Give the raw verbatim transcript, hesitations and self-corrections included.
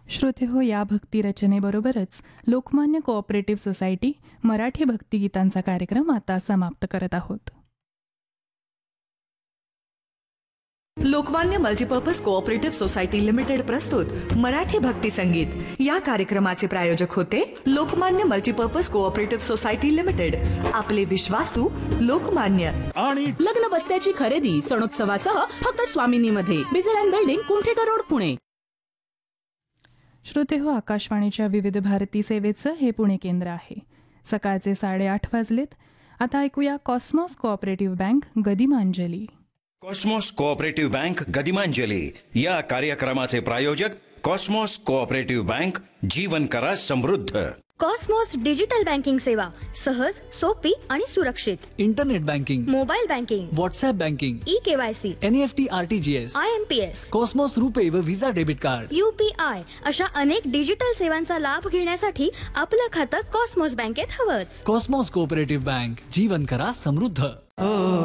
श्रोते हो, या भक्ती रचनेबरोबरच लोकमान्य कोऑपरेटिव्ह सोसायटी मराठी भक्तिगीतांचा कार्यक्रम आता समाप्त करत आहोत. Lokmanya multipurpose cooperative society limited प्रस्तुत मराठी भक्ती संगीत या कार्यक्रमाचे प्रायोजक होते Lokmanya multipurpose cooperative society limited, आपले विश्वासू लोकमान्य. आणि लग्न बस्त्याची खरेदी सणोत्सवासह फक्त स्वामिनीमध्ये, बिझल बिल्डिंग, कुमठेकर रोड, पुणे. श्रोते हो, आकाशवाणीच्या विविध भारती सेवेचं हे पुणे केंद्र आहे. सकाळचे साडेआठ वाजलेत. आता ऐकूया Cosmos cooperative bank गदिमांजली. Cosmos cooperative bank गदिमांजली या कार्यक्रमाचे प्रायोजक कॉस्मॉस कोऑपरेटिव्ह बँक, जीवन करा समृद्ध. कॉस्मॉस डिजिटल बँकिंग सेवा सहज, सोपी आणि सुरक्षित. Internet banking, mobile banking, WhatsApp banking, e KYC, NEFT, RTGS, I am P S, Cosmos रुपे व विजा डेबिट कार्ड, यूपीआय अशा अनेक डिजिटल सेवांचा लाभ घेण्यासाठी आपलं खातं कॉस्मॉस बँकेत हवंच. कॉस्मॉस कोऑपरेटिव्ह बँक, जीवन करा समृद्ध.